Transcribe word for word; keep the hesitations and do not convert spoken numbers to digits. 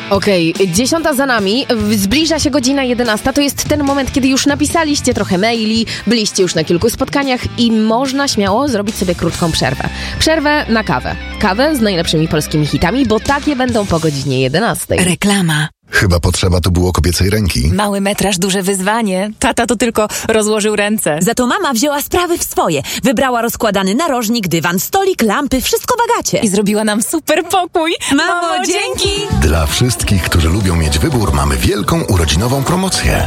Okej, okay, dziesiąta za nami, zbliża się godzina jedenasta, to jest ten moment, kiedy już napisaliście trochę maili, byliście już na kilku spotkaniach i można śmiało zrobić sobie krótką przerwę. Przerwę na kawę. Kawę z najlepszymi polskimi hitami, bo takie będą po godzinie jedenastej. Reklama. Chyba potrzeba tu było kobiecej ręki. Mały metraż, duże wyzwanie. Tata to tylko rozłożył ręce. Za to mama wzięła sprawy w swoje. Wybrała rozkładany narożnik, dywan, stolik, lampy, wszystko w Agacie. I zrobiła nam super pokój. Mamo, dzięki! Dla wszystkich, którzy lubią mieć wybór, mamy wielką urodzinową promocję.